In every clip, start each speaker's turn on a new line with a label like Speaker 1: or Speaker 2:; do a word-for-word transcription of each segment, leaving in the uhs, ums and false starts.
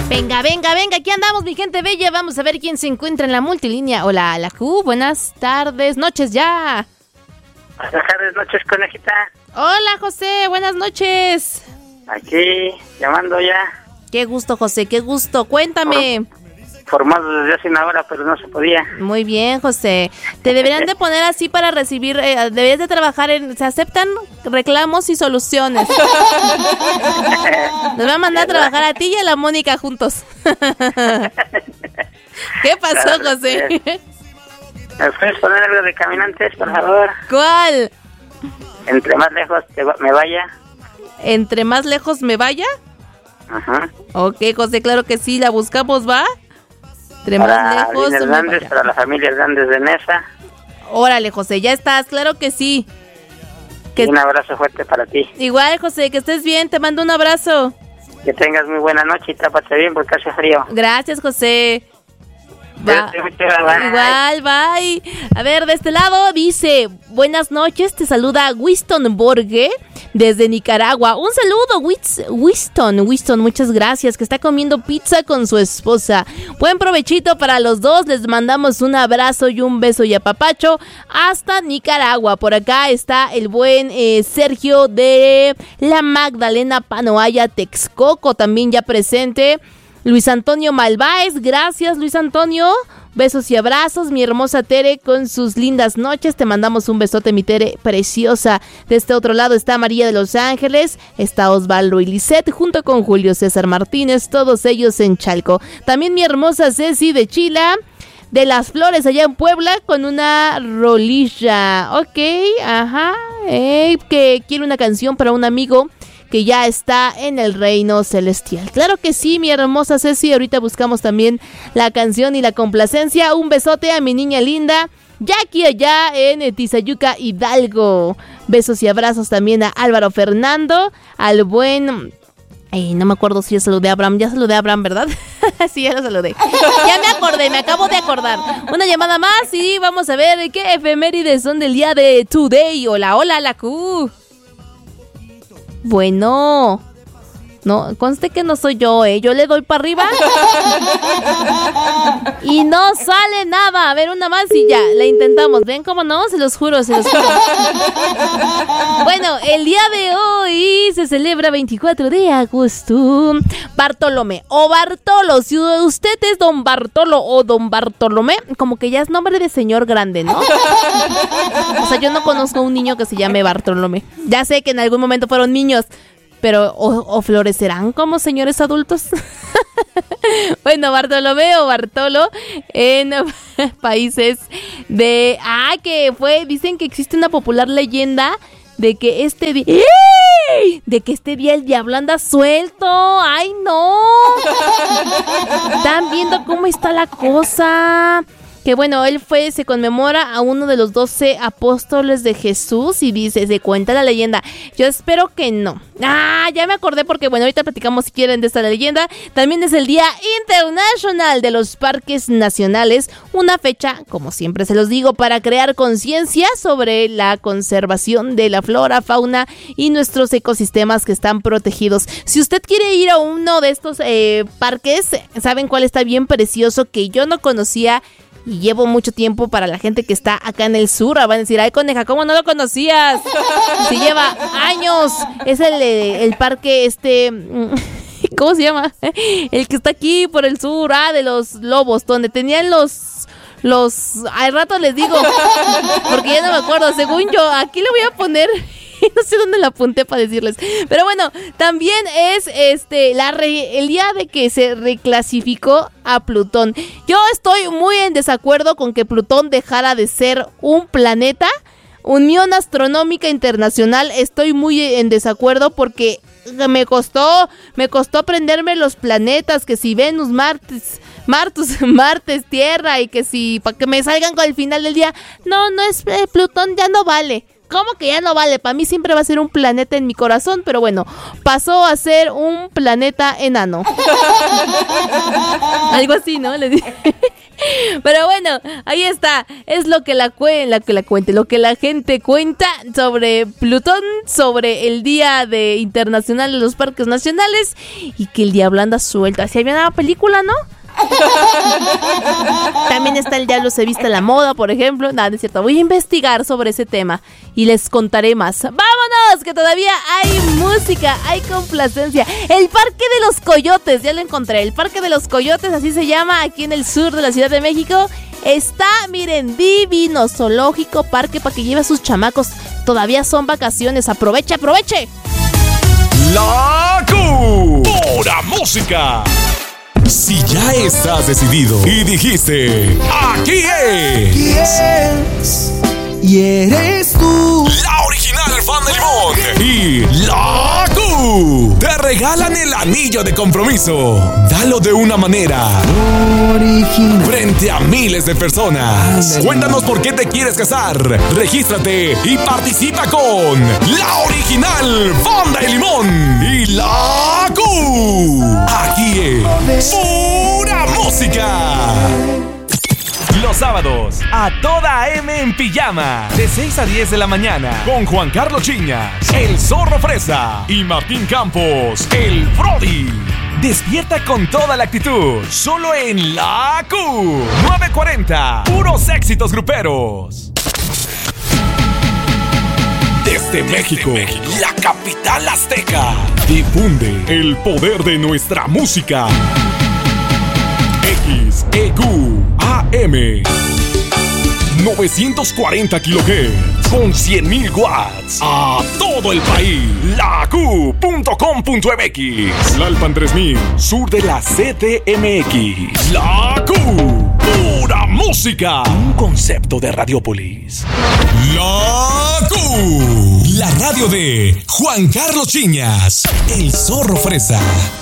Speaker 1: Venga, venga, venga, aquí andamos, mi gente bella. Vamos a ver quién se encuentra en la multilínea. Hola, la Q, buenas tardes, noches ya.
Speaker 2: Buenas tardes, noches, conejita.
Speaker 1: Hola, José, buenas noches.
Speaker 2: Aquí, llamando ya.
Speaker 1: Qué gusto, José, qué gusto, cuéntame.
Speaker 2: Formado desde hace una hora, pero no se podía.
Speaker 1: Muy bien, José. Te deberían de poner así para recibir, eh, deberías de trabajar en, se aceptan reclamos y soluciones. Nos van a mandar a trabajar a ti y a la Mónica juntos. ¿Qué pasó, claro, José?
Speaker 2: ¿Me puedes poner algo de Caminantes, por favor?
Speaker 1: ¿Cuál?
Speaker 2: Entre más lejos te va- me vaya.
Speaker 1: ¿Entre más lejos me vaya?
Speaker 2: Ajá.
Speaker 1: Ok, José, claro que sí, la buscamos, ¿va? Entre
Speaker 2: Para
Speaker 1: más lejos
Speaker 2: Lina
Speaker 1: me
Speaker 2: Hernández,
Speaker 1: vaya.
Speaker 2: para la familia Hernández de Nesa.
Speaker 1: Órale, José, ya estás, claro que sí. Que...
Speaker 2: Y un abrazo fuerte para ti.
Speaker 1: Igual, José, que estés bien, te mando un abrazo.
Speaker 2: Que tengas muy buena noche y tápate bien porque hace frío.
Speaker 1: Gracias, José. Va.
Speaker 2: Bye.
Speaker 1: Igual, bye. A ver, de este lado dice, buenas noches, te saluda Winston Borge desde Nicaragua. Un saludo, Wis- Winston, Winston, muchas gracias, que está comiendo pizza con su esposa. Buen provechito para los dos, les mandamos un abrazo y un beso y apapacho hasta Nicaragua. Por acá está el buen eh, Sergio de la Magdalena Panoaya, Texcoco, también ya presente. Luis Antonio Malváez, gracias Luis Antonio, besos y abrazos, mi hermosa Tere con sus lindas noches, te mandamos un besote mi Tere preciosa. De este otro lado está María de Los Ángeles, está Osvaldo y Lisette junto con Julio César Martínez, todos ellos en Chalco. También mi hermosa Ceci de Chila, de Las Flores allá en Puebla con una rolilla, ok, ajá, eh, que quiere una canción para un amigo que ya está en el reino celestial. Claro que sí, mi hermosa Ceci, ahorita buscamos también la canción y la complacencia. Un besote a mi niña linda, Jackie allá en Tizayuca, Hidalgo. Besos y abrazos también a Álvaro Fernando, al buen... Ay, no me acuerdo si ya saludé a Abraham, ya saludé a Abraham, ¿verdad? Sí, ya lo saludé. Ya me acordé, me acabo de acordar. Una llamada más y vamos a ver qué efemérides son del día de Today. Hola, hola, la Q. Bueno, no, conste que no soy yo, ¿eh? Yo le doy para arriba y no sale nada. A ver, una más y ya, la intentamos. ¿Ven cómo no? Se los juro, se los juro. Bueno, el día de hoy se celebra veinticuatro de agosto. Bartolomé o Bartolo. Si usted es don Bartolo o don Bartolomé, como que ya es nombre de señor grande, ¿no? O sea, yo no conozco a un niño que se llame Bartolomé. Ya sé que en algún momento fueron niños, pero o, o florecerán como señores adultos. Bueno, Bartolomé o Bartolo en países de... Ah, que fue... Dicen que existe una popular leyenda de que este día... ¡Ey! De que este día el diablo anda suelto. ¡Ay, no! Están viendo cómo está la cosa... Que bueno, él fue, se conmemora a uno de los doce apóstoles de Jesús y dice, se cuenta la leyenda. Yo espero que no. Ah, ya me acordé porque bueno, ahorita platicamos si quieren de esta leyenda. También es el Día Internacional de los Parques Nacionales, una fecha, como siempre se los digo, para crear conciencia sobre la conservación de la flora, fauna y nuestros ecosistemas que están protegidos. Si usted quiere ir a uno de estos eh, parques, ¿saben cuál está bien precioso que yo no conocía? Y llevo mucho tiempo para la gente que está acá en el sur. Van a decir, ay, coneja, ¿cómo no lo conocías? Si lleva años. Es el, el parque este... ¿Cómo se llama? El que está aquí por el sur. Ah, de los lobos. Donde tenían los... Los... Al rato les digo. Porque ya no me acuerdo. Según yo, aquí lo voy a poner... No sé dónde la apunté para decirles. Pero bueno, también es este la re, el día de que se reclasificó a Plutón. Yo estoy muy en desacuerdo con que Plutón dejara de ser un planeta. Unión Astronómica Internacional, estoy muy en desacuerdo porque me costó, me costó aprenderme los planetas, que si Venus, Martes, Martus, Martes, Tierra, y que si, para que me salgan con el final del día, no, no es, eh, Plutón ya no vale. ¿Cómo que ya no vale? Para mí siempre va a ser un planeta en mi corazón, pero bueno, pasó a ser un planeta enano. Algo así, ¿no? Le dije. Pero bueno, ahí está. Es lo que la, cue- la que la cuente, lo que la gente cuenta sobre Plutón, sobre el Día de Internacional de los Parques Nacionales y que el diablo anda suelto. Así había una película, ¿no? También está El Diablo se viste a la moda, por ejemplo. Nada, no es cierto. Voy a investigar sobre ese tema y les contaré más. ¡Vámonos! Que todavía hay música, hay complacencia. El Parque de los Coyotes, ya lo encontré. El Parque de los Coyotes, así se llama, aquí en el sur de la Ciudad de México. Está, miren, divino, zoológico, parque para que lleve a sus chamacos. Todavía son vacaciones. Aproveche, aproveche.
Speaker 3: La Q. Pura música. Si ya estás decidido y dijiste, aquí es.
Speaker 4: Aquí es. Y eres tú.
Speaker 3: La original fan de Limón y la Q te regalan el anillo de compromiso. Dalo de una manera
Speaker 4: Original.
Speaker 3: frente a miles de personas. Cuéntanos por qué te quieres casar. Regístrate y participa con la original fan de Limón y la Q. Aquí es pura música. Los sábados, a toda M en pijama, de seis a diez de la mañana, con Juan Carlos Chiñas, el Zorro Fresa y Martín Campos, el Brody. Despierta con toda la actitud, solo en la Q nueve cuarenta, puros éxitos gruperos. Desde México, la capital azteca, difunde el poder de nuestra música. X E Q A M novecientos cuarenta kilohertz con cien mil watts a todo el país. La Q punto com punto m x. Lalpan tres mil, sur de la C D M X. La Q, pura música. Un concepto de Radiopolis. La Q, la radio de Juan Carlos Chiñas, el Zorro Fresa.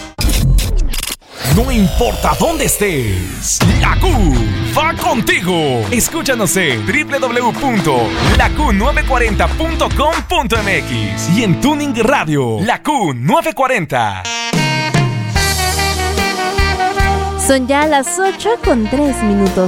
Speaker 3: No importa dónde estés, la Q va contigo. Escúchanos en doble u doble u doble u punto la q nueve cuarenta punto com punto m x y en Tuning Radio, la Q nueve cuarenta.
Speaker 1: Son ya las ocho con tres minutos.